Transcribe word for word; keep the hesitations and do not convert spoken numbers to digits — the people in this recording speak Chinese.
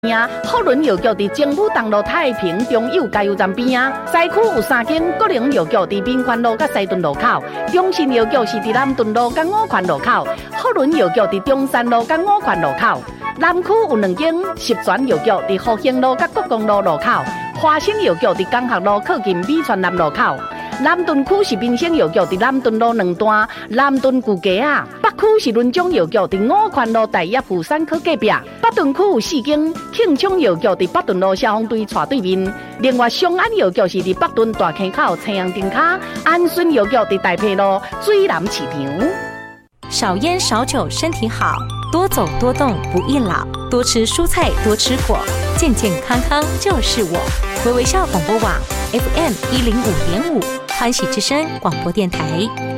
啊，福伦药局伫政府东路太平中幼加油站边啊，西区有三间国营药局伫民权路甲西屯路口，中信药局是伫南屯路甲五权路口，福伦药局伫中山路甲五权路口，南区有两间十全药局伫复兴路甲国公路路口，华新药局伫江学路靠近美泉南路口。南屯区是民生药局伫南屯路两段南屯旧街啊，北区是伦中药局伫五权路大业富山科隔壁，北屯区有四间庆昌药局伫北屯路消防队斜对面，另外松安药局是伫北屯大坑口青阳灯卡，安顺药局伫大埔路水南市场。 少烟少酒身体好，多走多动不易老，多吃蔬菜多吃果，健健康康就是我。微微笑广播网 F M 一零五点五，欢喜之声广播电台。